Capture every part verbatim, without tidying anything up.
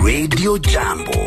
Radio Jambo.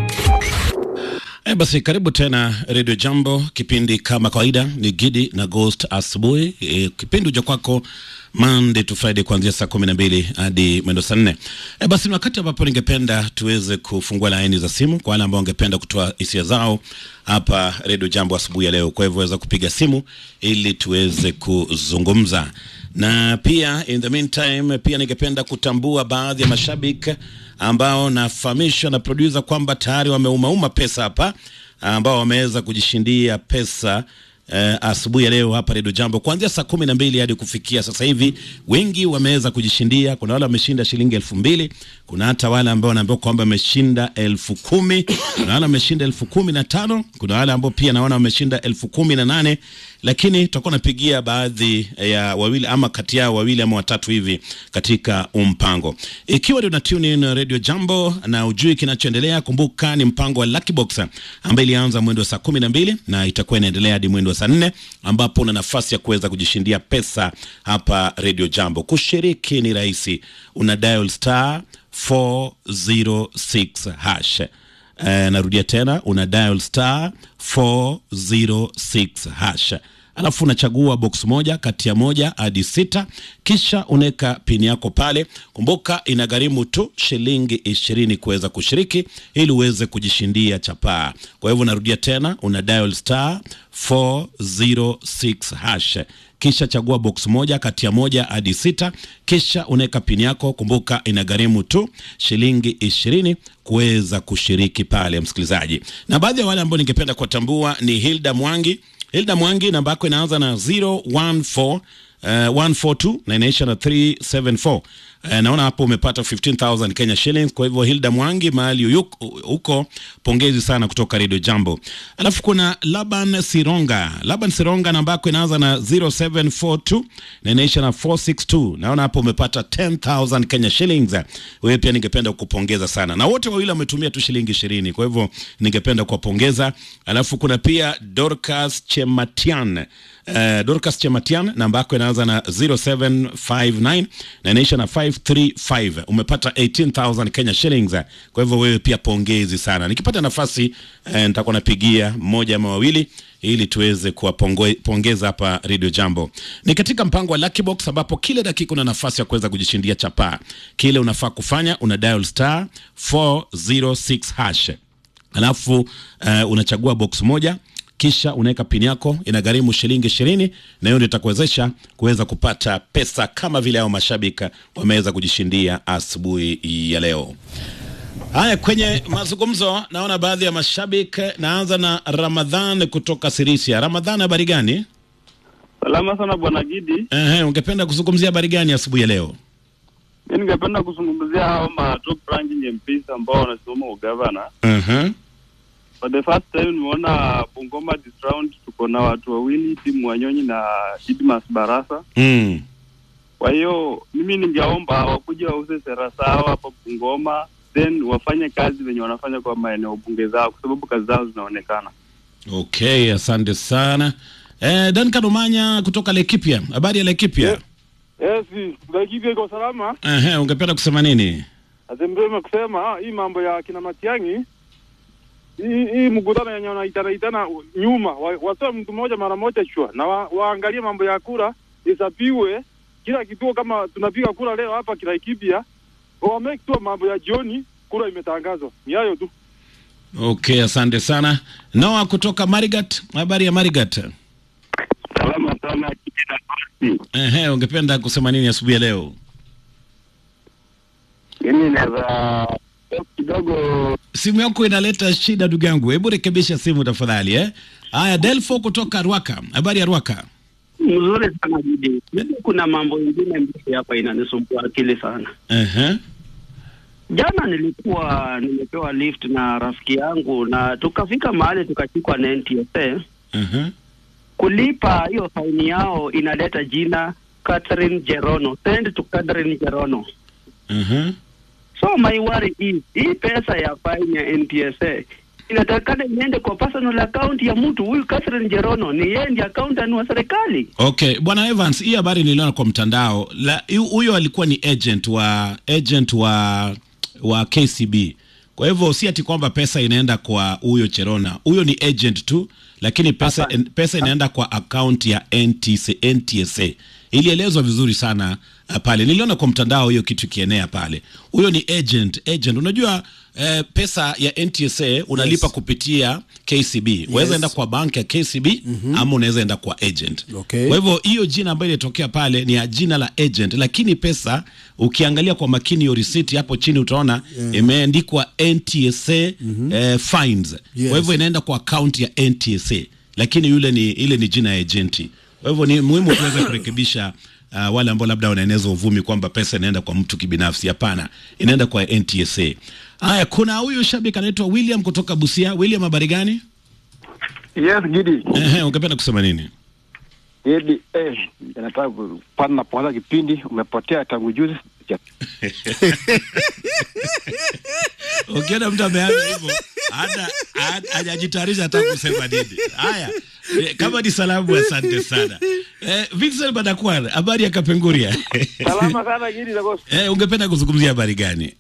E basi karibu tena Radio Jambo, kipindi kama kawaida ni Gidi na Ghost asubuhi. E, kipindi uja kwako Monday to Friday kuanzia saa kumi na mbili hadi mwendo saa nne. E basi ni wakati ambapo ningependa tuweze kufungua laini za simu kwa wale ambao wangependa kutoa hisia zao hapa Radio Jambo asubuhi ya leo. Kwa hivyo waweza kupiga simu ili tuweze kuzungumza. Na pia in the meantime pia ningependa kutambua baadhi ya mashabiki ambao nafahamishwa na producer kwamba tayari wameumauma pesa hapa, ambao wameweza kujishindia pesa Uh, asubuhi ya leo hapa Radio Jambo kuanzia saa kumi na mbili hadi kufikia sasa hivi. Wengi wameweza kujishindia. Kuna wale wameshinda shilingi elfu mbili, kuna hata wale ambao wanaambiwa kwamba wameshinda elfu kumi, kuna wale wameshinda elfu kumi na tano, kuna wale ambao pia naona wameshinda elfu kumi na nane. Lakini tutakuwa napigia baadhi ya wawili ama kati yao wawili ama watatu hivi katika umpango. Ikiwa ndio na tune in Radio Jambo na ujui kinachoendelea, kumbuka ni mpango wa Lucky Box ambaye ilianza mwendo wa saa kumi na mbili na itakuwa inaendelea hadi mwendo wa saa nne, ambapo una nafasi ya kuweza kujishindia pesa hapa Radio Jambo. Kushiriki ni rahisi. Una dial star four oh six hash. Uh, narudia tena, una dial star four oh six hash. Alafu unachagua box moja kati ya moja hadi sita, kisha unaweka pin yako pale. Kumbuka inagharimu tu shilingi ishirini kuweza kushiriki ili uweze kujishindia chapaa. Kwa hivyo narudia tena, una dial star four oh six hash, kisha chagua box moja kati ya moja hadi sita, kisha unaweka pin yako. Kumbuka inagharimu tu shilingi ishirini kuweza kushiriki pale, msikilizaji. Na baadhi ya wale ambao ningependa kuwatambua ni Hilda Mwangi. Hilda Mwangi, namba yako inaanza na zero one four one four two na inaisha na three seven four. Uh, naona hapo umepata fifteen thousand Kenya shillings. Kwa hivyo Hilda Mwangi, mahali huko, pongezi sana kutoka Radio Jambo. Alafu kuna Laban Sironga. Laban Sironga, namba yako inaanza na zero seven four two na inaisha na four six two. Naona hapo umepata ten thousand Kenya shillings. Wewe pia ningependa kukupongeza sana. Na wote wawili wametumia tu shilingi ishirini. Kwa hivyo ningependa kuwapongeza. Alafu kuna pia Dorcas Chematian. Uh, Dorcas Chematian, namba yako inaanza na zero seven five nine na inaisha na five three five. Umepata eighteen thousand Kenya shillings. Kwa hivyo wewe pia pongezi sana. Nikipata nafasi uh, nitakuwa napigia mmoja ama wawili ili tuweze kuwapongeza hapa Radio Jambo. Ni katika mpango wa Lucky Box ambapo kila dakika una nafasi ya kuweza kujishindia chapaa. Kile unafaa kufanya, una dial star four oh six hash. Alafu uh, unachagua box moja, kisha unaweka pin yako, inagharimu shilingi ishirini, na hiyo ndio itakuwezesha kuweza kupata pesa kama vile hao mashabiki wameweza kujishindia asubuhi ya leo. Haya, kwenye mazungumzo naona baadhi ya mashabiki. Naanza na Ramadhan kutoka Sirisia. Ramadhan, habari gani? Salama sana bwana Gidi. Eh, ungependa kuzungumzia habari gani asubuhi ya leo? Mimi ningependa kuzungumzia hao ma top ranking M Ps ambao wanasoma ugavana. Mhm. For the first time nimeona Bungoma this round tuko na watu wawili, Timu Wanyonyi na Didmas Barasa. Mm. Kwa hiyo mimi ningeomba wakuje wauze sera sawa hapa Bungoma, then wafanye kazi wenye wanafanya kwa maeneo bunge zao kwa sababu kazi zao zinaonekana. Okay, asante sana. Eh, Duncan Omanya kutoka Laikipia. Habari ya Laikipia? Yes, yes, Laikipia iko salama. Eh, ungependa kusema nini? Azembema kusema hii mambo ya kina Matiang'i. Hii hii mkutano yenye wanaitana itana nyuma, watoe mtu mmoja mara moja chua na wa, waangalie mambo ya kura isapiwe kila kituo. Kama tunapiga kura leo hapa Laikipia, wa make sure mambo ya jioni kura imetangazwa. Ni hayo tu. Okay, asante sana. Noah kutoka Marigat. Habari ya Marigat? Salama sana kijana. Ehe, ungependa kusema nini asubuhi ya leo? Mimi naweza kidogo. Simu yako inaleta shida ndugu yangu. Hebu rekebisha simu tafadhali eh. Haya, Delfo kutoka Ruaka. Habari ya Ruaka? Mzuri sana Gidi. Mimi kuna mambo mengine mbili hapa inanisumbua akili sana. Eh uh-huh. Jana nilikuwa nimepewa lift na rafiki yangu na tukafika mahali tukachukua na N T S A. Eh uh-huh. Kulipa hiyo faini yao inaleta jina Catherine Jerono. Send to Catherine Jerono. Mhm. Uh-huh. So my worry is hii pesa ya fine ya N T S A inatakana iende kwa personal account ya mtu huyu Catherine Jerono, ni yeye ndiye accountant wa serikali. Okay, bwana Evans, hii habari niliona kwa mtandao. Huyo alikuwa ni agent wa agent wa wa K C B. Kwa hivyo si ati kwamba pesa inaenda kwa huyo Cherona. Huyo ni agent tu, lakini pesa en, pesa inaenda kwa account ya N T C N T S A. Ilielezwa vizuri sana uh, pale. Niliona kwa mtandao hiyo kitu kienea pale. Huyo ni agent, agent. Unajua eh, pesa ya N T S A unalipa yes. kupitia K C B. Yes. Unaweza enda kwa bank ya K C B mm-hmm. ama unaweza enda kwa agent. Okay. Kwa hivyo hiyo jina ambayo ilitokea pale ni ya jina la agent, lakini pesa ukiangalia kwa makini hiyo receipt hapo chini utaona yeah. imeandikwa N T S A mm-hmm. eh, fines. Yes. Kwa hivyo inaenda kwa account ya N T S A, lakini yule ni ile ni jina ya agenti. Kwa hivyo ni muhimu tuweze kurekebisha uh, wale ambao labda wanaeneza uvumi kwamba pesa inaenda kwa mtu kibinafsi. Hapana, inaenda kwa N T S A. Haya, kuna huyu shabiki anaitwa William kutoka Busia. William, habari gani? Yes, Gidi. Eh, ungependa kusema nini? Gidi, eh, nataka kupanda na kuanza kipindi, umepotea tangu juzi. Ukiona mtu ameanza hivyo, hata hajajitayarisha hata kusema nini. Haya, kama ni salamu, asante sana. Eh, Vincent Badakwar, habari ya Kapenguria? Salama sana Gidi na Ghost. Eh, ungependa kuzungumzia habari gani?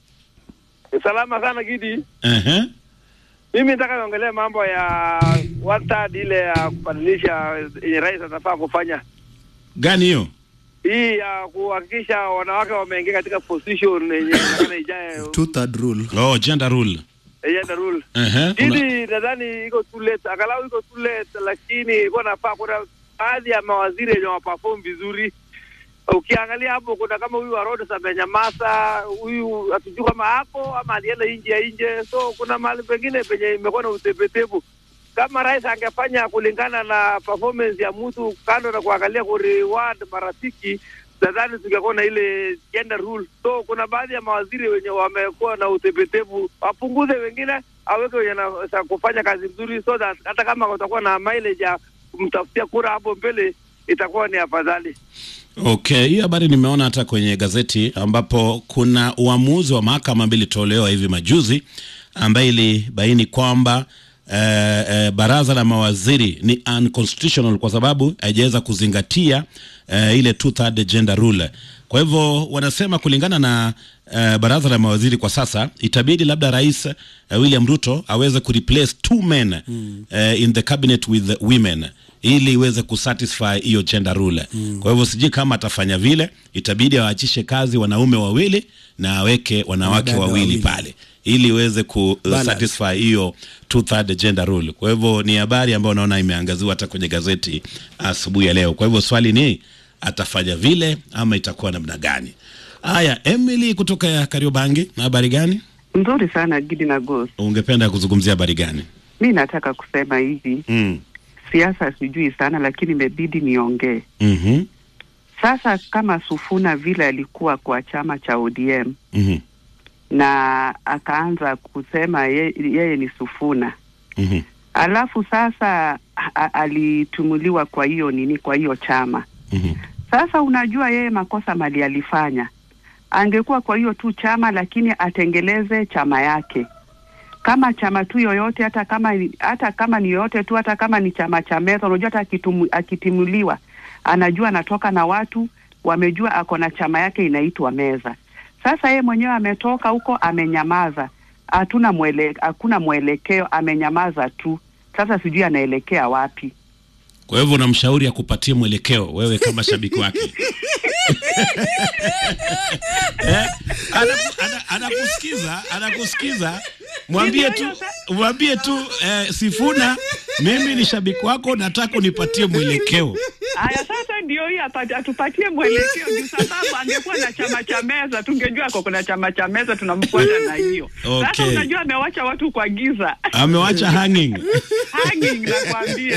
Salama sana Gidi. Eh uh-huh. Mimi nataka niongelee mambo ya one third ile ya kubadilisha yenye rais atafaa kufanya. Gani hiyo? Hii ya kuhakikisha wanawake wameingia katika position yenye kana ijaye two third rule. Oh, gender rule. Gender rule. Eh uh-huh. Hili nadhani iko too late. Angalau iko too late, lakini iko nafaa kuna baadhi ya mawaziri wenye waperform vizuri. Ukiangalia hapo kuna kama huyu Arodo amenyamaza, huyu hatujui kama hapo ama alienda nje ya nje. So kuna mahali pengine penye imekuwa na utepetevu. Kama rais angefanya kulingana na performance ya mtu kando na kuangalia ku reward marafiki, nadhani tungekuwa na ile gender rule. So kuna baadhi ya mawaziri wenye wamekuwa na utepetevu, wapunguze, wengine aweke wenye na kufanya kazi nzuri, so that hata kama utakuwa na mileage ya kumtafutia kura hapo mbele itakuwa ni afadhali. Okay, hii habari nimeona hata kwenye gazeti ambapo kuna uamuzi wa mahakama mbili tolewa hivi majuzi ambaye ilibaini kwamba eh, eh, baraza la mawaziri ni unconstitutional kwa sababu haijaweza kuzingatia eh, ile two third gender rule. Kwa hivyo wanasema kulingana na uh, baraza la mawaziri kwa sasa itabidi labda rais uh, William Ruto aweze kureplace two men mm. uh, in the cabinet with women ili iweze kusatisfy hiyo gender rule. Mm. Kwa hivyo siji kama atafanya vile, itabidi awaachishe kazi wanaume wawili na aweke wanawake wawili, wawili pale ili iweze kusatisfy hiyo two third gender rule. Kwa hivyo ni habari ambayo naona imeangaziwa hata kwenye gazeti asubuhi ya leo. Kwa hivyo swali ni atafanya vile ama itakuwa namna gani? Haya, Emily kutoka Kariobangi, na habari gani? Nzuri sana Gidi na Ghost. Ungependa kuzungumzia habari gani? Mimi nataka kusema hivi. Mm. Siasa sijui sana lakini imebidi niongee. Mhm. Sasa kama Sufuna vile alikuwa kwa chama cha O D M. Mhm. Na akaanza kusema ye, yeye ni Sufuna. Mhm. Alafu sasa a, alitumuliwa kwa hiyo nini, kwa hiyo chama. Mhm. Sasa unajua yeye makosa mali alifanya. Angekuwa kwa hiyo tu chama lakini atengeleze chama yake. Kama chama tu yoyote, hata kama hata kama ni yoyote tu, hata kama ni chama cha Meza, unajua hata akitumu, akitimuliwa anajua anatoka na watu wamejua ako na chama yake inaitwa Meza. Sasa yeye mwenyewe ametoka huko amenyamaza. Hatuna mwele, hakuna mwelekeo, amenyamaza tu. Sasa sijui anaelekea wapi. Kwa hivyo unamshauri akupatie mwelekeo wewe kama shabiki wake. eh? Anakusikiza, anakusikiza. Mwambie tu, mwambie tu eh, Sifuna, mimi ni shabiki wako, nataka unipatie mwelekeo. Aya, sasa ndio hii atupatie mwelekeo, juu sababu angekuwa na chama cha Meza tungejua kwa kuna chama cha Meza tunamfuata na hiyo. Okay. Sasa unajua amewacha watu kwa giza. Amewacha hanging. Hanging nakwambia.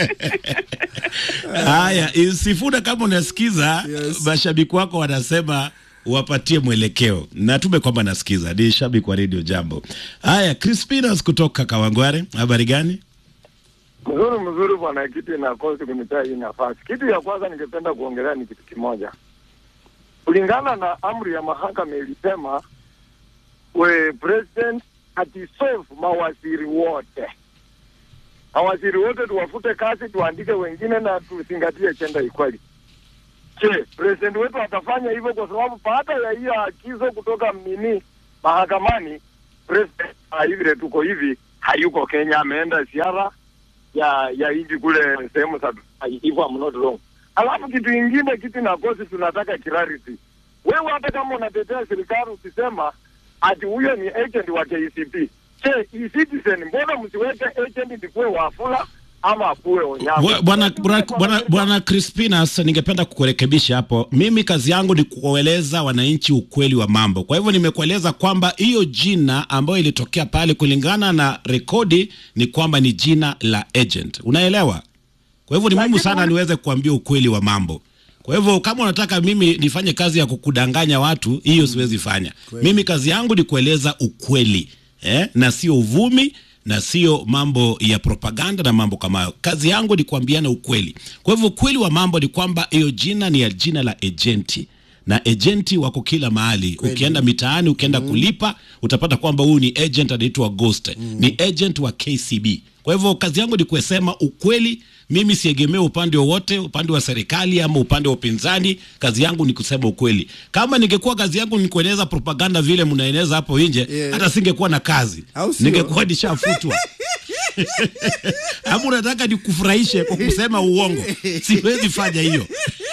Haya, Sifuna kama unasikiza, yes. Mashabiki wako wanasema wapatie mwelekeo. Natume kwamba nasikiza. Ni shabiki wa Radio Jambo. Haya, Crispinas kutoka Kawangware, habari gani? Mzuri mzuri bwana, kitu na kosi kunipa hii nafasi. Kitu ya kwanza ningependa kuongelea ni kitu kimoja. Kulingana na amri ya mahakama ilisema we president atisolve mawaziri wote. Mawaziri wote tuwafute kazi, tuandike wengine na tuzingatie gender equality. Je, president wetu atafanya hivyo? Kwa sababu baada ya hiyo agizo kutoka mnini mahakamani, president saa hivi tuko hivi hayuko Kenya, ameenda ziara ya ya hivi kule sehemu za hivyo I'm not wrong. Alafu kitu kingine kitu na kosi tunataka clarity. Wewe hata kama unatetea serikali usisema ati huyo ni agent wa K C B. Je, e-citizen mbona msiweke agent ndikuwe Wafula ama akuwe Onyama? Bwana bwana bwana Crispinas, ningependa kukurekebisha hapo. Mimi kazi yangu ni kueleza wananchi ukweli wa mambo. Kwa hivyo nimekueleza kwamba hiyo jina ambayo ilitokea pale kulingana na rekodi ni kwamba ni jina la agent. Unaelewa? Kwa hivyo ni muhimu sana niweze kuambia ukweli wa mambo. Kwa hivyo kama unataka mimi nifanye kazi ya kukudanganya watu, hiyo siwezi fanya. Kweli. Mimi kazi yangu ni kueleza ukweli, eh, na sio uvumi na sio mambo ya propaganda na mambo kama hayo. Kazi yangu ni kuambiana ukweli. Kwa hivyo ukweli wa mambo ni kwamba hiyo jina ni ya jina la agenti. Na agenti wako kila mahali. Kweli. Ukienda mitaani, ukienda mm. kulipa, utapata kwamba huyu ni agent anaitwa Ghost. Mm. Ni agent wa K C B. Kwa hivyo kazi yangu ni kusema ukweli. Mimi siegemea upande wowote, upande wa serikali ama upande wa upinzani. Kazi yangu ni kusema ukweli. Kama ningekuwa kazi yangu ni kueneza propaganda vile mnaeneza hapo nje, yeah. hata singekuwa na kazi. Ningekuwa nishafutwa. Hapo nataka nikufurahishe kwa kusema uongo. Siwezi fanya hiyo.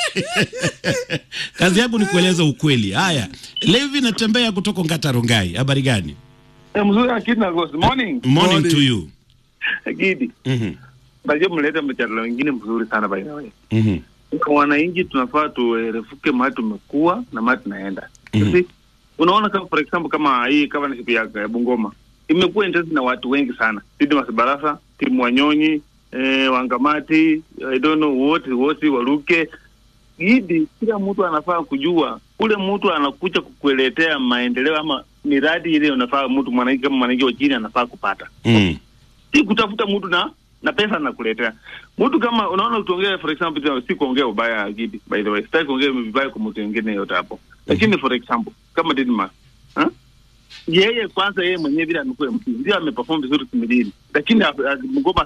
Kazi yangu ni kueleza ukweli. Haya, Levi natembea kutoka Ngatarongai. Habari gani? Eh, mzuri akidi na Ghost. Morning. Morning, Morning to you. Akidi. Mhm. Baje mleta mjadala wengine mzuri sana by the way. Mhm. Kwa wananchi tunafaa tuerefuke mahali tumekuwa na mahali tunaenda. Mm -hmm. Unaona kama for example kama hii kama ni siku ya Bungoma imekuwa interest na watu wengi sana. Sidi Masabarasa, Timu Wanyonyi, eh, Wangamati, I don't know wote wote waruke. Hidi kila mtu anafaa kujua ule mtu anakuja kukuletea maendeleo ama miradi ile unafaa mtu mwananchi kama mwananchi wa chini anafaa kupata. Mhm. Si kutafuta mtu na na pesa nakuletea. Mtu kama unaona utuongea for example si kuongea ubaya Gidi by the way. Sitaki kuongea vibaya kwa mtu mwingine yote hapo. Lakini for example kama Didmas, ha? Yeye kwanza yeye mwenyewe vile amekuwa mtu ndio ameperform vizuri kimidini. Lakini Mgoma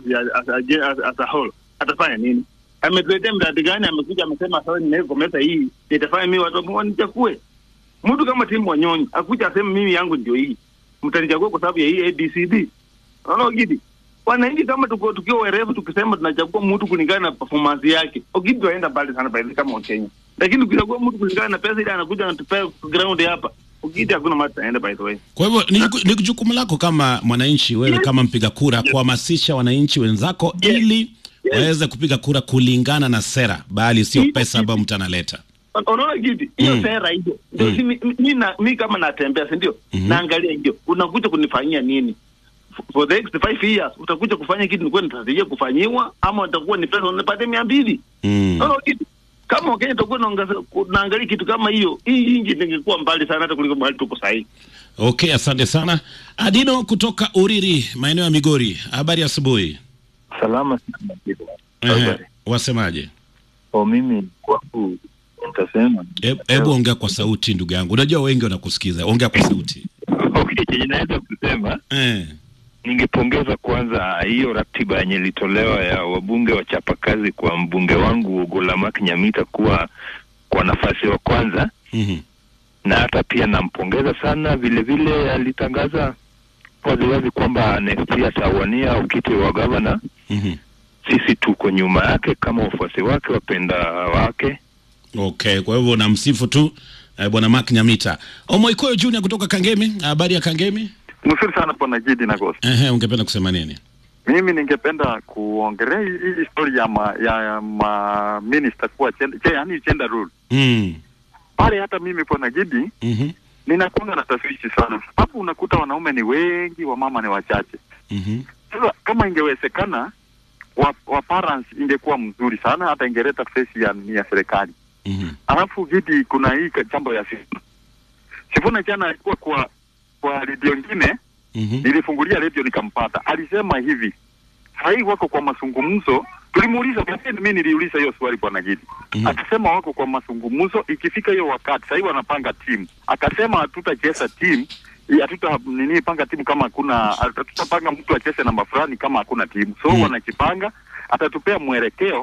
as a whole atafanya nini? Ametuletea mradi gani? Amekuja amesema sasa nimegomeza hii. Nitafanya mimi watu wanichukue. Mtu kama Timu Wanyonyi akuja aseme mimi yangu ndio hii. Mtanichagua kwa sababu ya hii A B C D. Unaona Gidi? Wananchi kama tuko tukiwa werevu tukisema tunachagua mtu kulingana na performance yake. Okidi tuenda mbali sana pale kama Kenya. Lakini ukichagua mtu kulingana na pesa ile anakuja anatupea ground hapa. Okidi hakuna mtu anaenda by the way. Kwa hivyo ni jukumu lako kama mwananchi wewe, yes. kama mpiga kura, yes. kuhamasisha wananchi wenzako, yes. ili yes. waweze kupiga kura kulingana na sera bali sio pesa ambayo mtu analeta. Unaona Gidi, hiyo mm. sera hiyo. Ndio mm. mimi mimi kama natembea si ndio? Mm -hmm. Naangalia hiyo. Unakuja kunifanyia nini? For the next five years utakuja kufanya kitu nilikuwa nitarajia kufanyiwa ama utakuwa ni pesa unapata mia mbili. Mm. No, no, kama Wakenya utakuwa naangalia kitu kama hiyo, hii nchi ingekuwa mbali sana hata kuliko mahali tuko sasa. Okay, asante sana. Adino kutoka Uriri, maeneo ya Migori. Habari ya asubuhi. Salama sana kidogo. Eh, wasemaje? Kwa mimi kwangu nitasema hebu ongea kwa sauti ndugu yangu. Unajua wengi wanakusikiza. Ongea kwa sauti. Okay, ninaweza kusema eh ningepongeza kwanza hiyo ratiba yenye ilitolewa ya wabunge wachapakazi kwa mbunge wangu Golamak Nyamita kuwa kwa nafasi ya kwanza. Mhm. Mm na hata pia nampongeza sana vile vile alitangaza waziwazi kwamba next year atawania ukiti wa governor. Mhm. Mm Sisi tuko nyuma yake kama wafuasi wake wapenda wake. Okay, kwa hivyo namsifu tu eh, bwana Mark Nyamita. Omoikoyo Junior kutoka Kangemi. Habari ya Kangemi? Mzuri sana bwana Gidi na Ghost. Ehe, ungependa kusema nini? Mimi ningependa kuongelea hii historia ya ma, ya ma minister kwa gender, yani gender rule. Mm. Pale hata mimi bwana Gidi, mhm, mm ninakuanga na tashwishi sana. Hapo unakuta wanaume ni wengi, wa mama ni wachache. Mhm. Mm Sasa kama ingewezekana wa, wa parents ingekuwa mzuri sana, hata ingeleta face ya ya serikali. Mhm. Mm Alafu Gidi kuna hii jambo ya Sifuna. Sifuna jana alikuwa kwa kwa radio nyingine. Mhm. Nilifungulia radio nikampata. Alisema hivi. Hai wako kwa mazungumzo. Tulimuuliza kwa nini mimi niliuliza hiyo swali bwana Gidi. Mm-hmm. Akasema wako kwa mazungumzo, ikifika hiyo wakati sasa wanapanga timu. Akasema hatutacheza timu, hatuta nini panga timu kama hakuna, hatutapanga mtu acheze namba fulani kama hakuna timu. So mm-hmm. wanajipanga, atatupea mwelekeo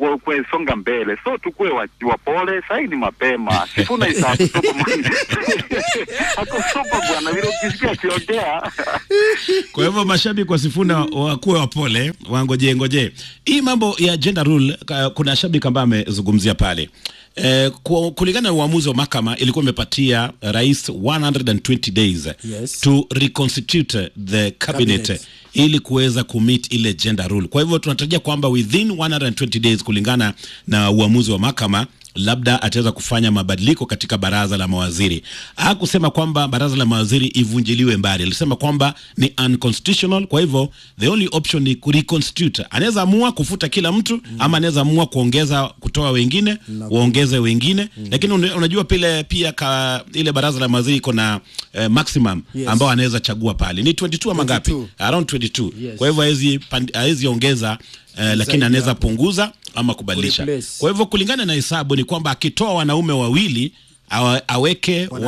wa kuesonga mbele. So tukue wapole, sasa ni mapema. Sifuna isabu sopa mani. Ako sopa bwana, vile ukisikia kiongea. Kwa hivyo mashabiki kwa Sifuna wakuwe wapole, wangoje ngoje. Hii mambo ya gender rule, kuna shabiki ambaye amezungumzia pale. Eh, kulingana na uamuzi wa mahakama ilikuwa imepatia rais one hundred twenty days Yes. to reconstitute the cabinet, Cabinet. ili kuweza kumit ile gender rule. Kwa hivyo tunatarajia kwamba within one hundred twenty days kulingana na uamuzi wa mahakama labda ataweza kufanya mabadiliko katika baraza la mawaziri. Hakusema kwamba baraza la mawaziri ivunjiliwe mbali. Alisema kwamba ni unconstitutional, kwa hivyo the only option ni kureconstitute. Anaweza amua kufuta kila mtu mm. ama anaweza amua kuongeza, kutoa wengine, waongeze wengine. Mm. Lakini unajua pile pia ka, ile baraza la mawaziri iko na eh, maximum yes. ambao anaweza chagua pale. Ni twenty-two ama ngapi? Around twenty-two. Yes. Kwa hivyo haezi haezi ongeza eh, lakini anaweza punguza ama kubadilisha. Kwa hivyo kulingana na hesabu ni kwamba akitoa wanaume wawili awe, aweke